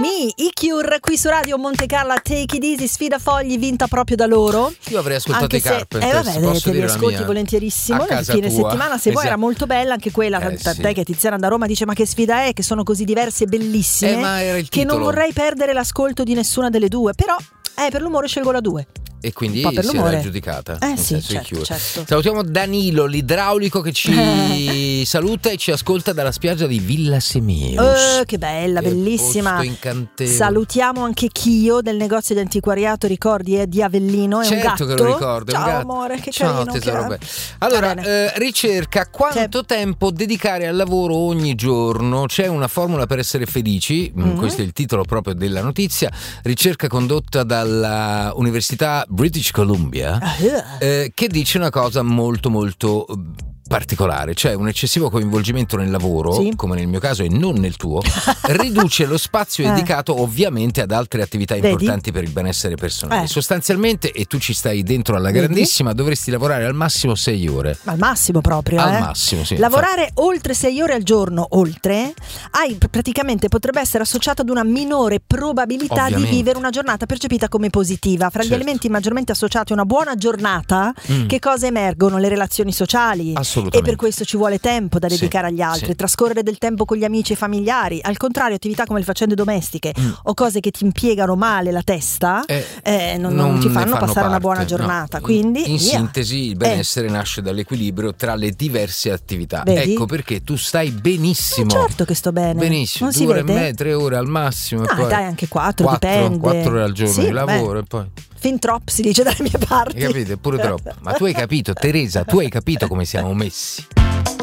Me, i Cure qui su Radio Monte Carlo, Take It Easy, sfida fogli vinta proprio da loro. Io avrei ascoltato i Carpenters, vabbè, posso te li dire ascolti la mia? volentierissimo A nel casa fine tua. settimana, se vuoi era molto bella anche quella, tant'è sì. che Tiziana da Roma dice ma che sfida è, che sono così diverse e bellissime, ma era il che titolo. non vorrei perdere l'ascolto di nessuna delle due, però per l'umore scelgo la 2. E quindi Un po' per si l'umore. era aggiudicata. Eh nel sì, senso i Cure. certo. Salutiamo Danilo, l'idraulico, che ci saluta e ci ascolta dalla spiaggia di Villa Semeus. Che bella, Che bellissima. posto incantevole. Salutiamo anche Chio del negozio di antiquariato, ricordi, è di Avellino, è Certo un gatto. che lo ricordo, è un Ciao gatto. amore, che Ciao, carino tesoro, che è. bello. Allora, Va bene. ricerca quanto tempo dedicare al lavoro ogni giorno. C'è una formula per essere felici, questo è il titolo proprio della notizia, ricerca condotta dalla Università British Columbia, che dice una cosa molto molto particolare, cioè un eccessivo coinvolgimento nel lavoro, come nel mio caso e non nel tuo, riduce lo spazio dedicato ovviamente ad altre attività importanti per il benessere personale. Sostanzialmente, e tu ci stai dentro alla grandissima, dovresti lavorare al massimo 6 ore. Al massimo proprio. Al massimo, sì. Lavorare oltre 6 ore al giorno, praticamente potrebbe essere associato ad una minore probabilità di vivere una giornata percepita come positiva. Fra gli elementi maggiormente associati a una buona giornata, che cosa emergono? Le relazioni sociali. E per questo ci vuole tempo da dedicare agli altri, trascorrere del tempo con gli amici e familiari. Al contrario, attività come le faccende domestiche o cose che ti impiegano male la testa non ti fanno passare una buona giornata. No. Quindi in sintesi il benessere nasce dall'equilibrio tra le diverse attività. Vedi? Ecco perché tu stai benissimo. Certo che sto bene. Benissimo, non 2 ore si vede? e mezza, 3 ore al massimo. E poi dai, anche 4, dipende. 4 ore al giorno di lavoro e poi fin troppo si dice dalle mie parti. Hai capito? È pure troppo. Ma tu hai capito, Teresa, tu hai capito come siamo messi.